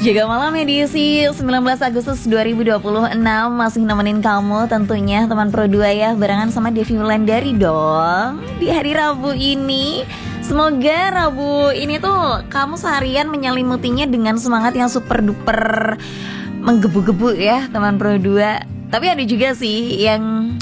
Jaga Malam edisi 19 Agustus 2026 masih nemenin kamu tentunya teman Pro 2 ya, barengan sama Devi Wulandari dong. Di hari Rabu ini, semoga Rabu ini tuh kamu seharian menyelimutinya dengan semangat yang super duper menggebu-gebu ya teman Pro 2. Tapi ada juga sih yang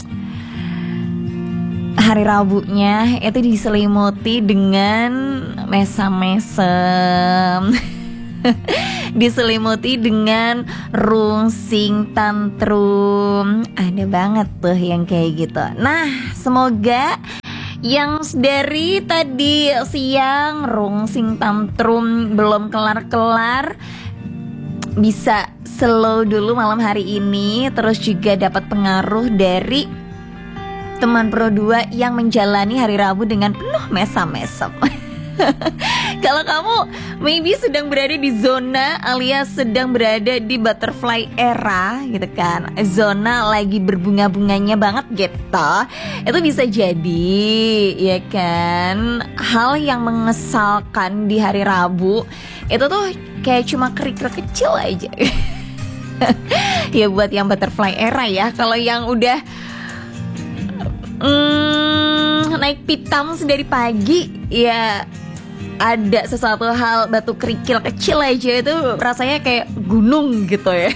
hari Rabunya itu diselimuti dengan mesam-mesem diselimuti dengan rungsing tantrum. Ada banget tuh yang kayak gitu. Nah, semoga yang dari tadi siang rungsing tantrum belum kelar-kelar bisa slow dulu malam hari ini. Terus juga dapat pengaruh dari teman Pro 2 yang menjalani hari Rabu dengan penuh mesam-mesem. Kalau kamu maybe sedang berada di zona alias sedang berada di butterfly era gitu kan, zona lagi berbunga-bunganya banget gitu, itu bisa jadi ya kan hal yang mengesalkan di hari Rabu itu tuh kayak cuma kerikil kecil aja. Ya buat yang butterfly era ya. Kalau yang udah naik pitam dari pagi ya ada sesuatu hal batu kerikil kecil aja itu rasanya kayak gunung gitu ya.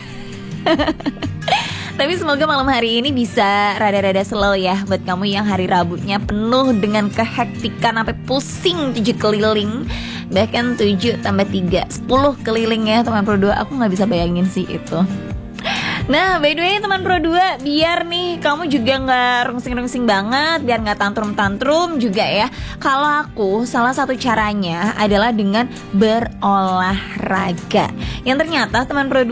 Tapi semoga malam hari ini bisa rada-rada slow ya buat kamu yang hari Rabunya penuh dengan kehektikan sampai pusing 7 keliling. Bahkan 7 tambah 3 10 keliling ya teman Pro 2. Aku gak bisa bayangin sih itu. Nah, by the way teman Pro 2, biar nih kamu juga gak rungsing-rungsing banget, biar gak tantrum-tantrum juga ya, kalau aku salah satu caranya adalah dengan berolahraga. Yang ternyata teman Pro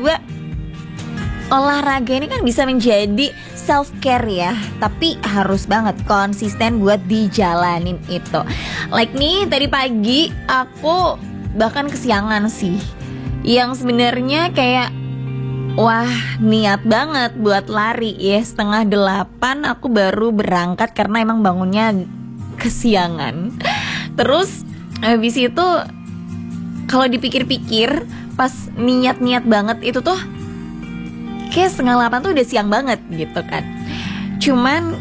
2, olahraga ini kan bisa menjadi self-care ya, tapi harus banget konsisten buat dijalanin itu. Like nih, tadi pagi aku bahkan kesiangan sih, yang sebenarnya kayak wah niat banget buat lari ya, 7:30 aku baru berangkat karena emang bangunnya kesiangan. Terus habis itu kalau dipikir-pikir pas niat-niat banget itu tuh kayak 7:30 tuh udah siang banget gitu kan. Cuman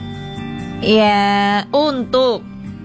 ya untuk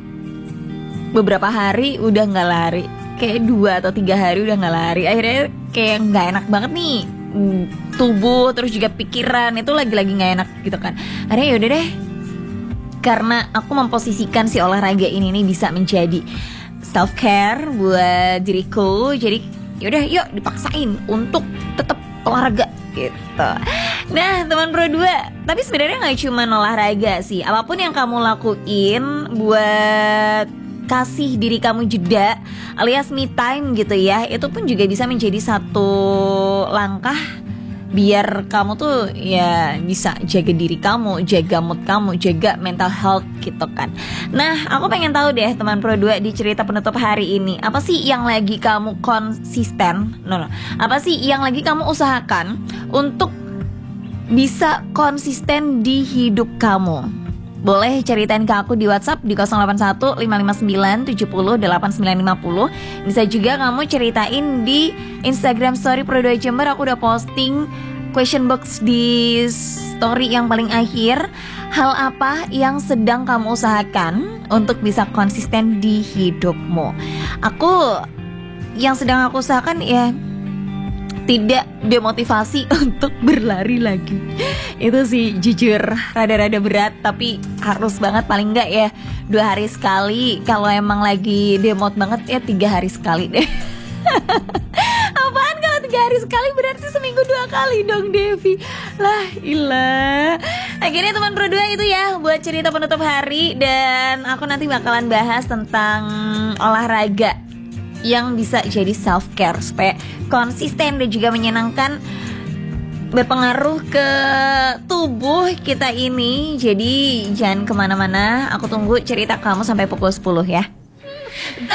beberapa hari udah gak lari, kayak 2 atau 3 hari udah gak lari. Akhirnya kayak gak enak banget nih tubuh, terus juga pikiran itu lagi-lagi gak enak gitu kan. Akhirnya yaudah deh, karena aku memposisikan si olahraga ini nih bisa menjadi self care buat diriku, jadi yaudah yuk dipaksain untuk tetap olahraga gitu. Nah teman Pro 2, tapi sebenarnya gak cuma olahraga sih, apapun yang kamu lakuin buat kasih diri kamu jeda alias me time gitu ya, itu pun juga bisa menjadi satu langkah biar kamu tuh ya bisa jaga diri kamu, jaga mood kamu, jaga mental health gitu kan. Nah aku pengen tahu deh teman Pro 2, di cerita penutup hari ini, apa sih yang lagi kamu konsisten apa sih yang lagi kamu usahakan untuk bisa konsisten di hidup kamu? Boleh ceritain ke aku di WhatsApp di 081 559 70 8950. Bisa juga kamu ceritain di Instagram story Pro 2 Jember. Aku udah posting question box di story yang paling akhir. Hal apa yang sedang kamu usahakan untuk bisa konsisten di hidupmu? Yang sedang aku usahakan ya tidak demotivasi untuk berlari lagi. Itu sih jujur rada-rada berat, tapi harus banget paling enggak ya 2 hari sekali. Kalau emang lagi demot banget ya 3 hari sekali deh. Apaan kalau 3 hari sekali, berarti seminggu 2 kali dong Devi. Lah ilah. Akhirnya teman Pro 2 itu ya buat cerita penutup hari. Dan aku nanti bakalan bahas tentang olahraga yang bisa jadi self care supaya konsisten dan juga menyenangkan, berpengaruh ke tubuh kita ini. Jadi jangan kemana-mana, aku tunggu cerita kamu sampai pukul 10 ya.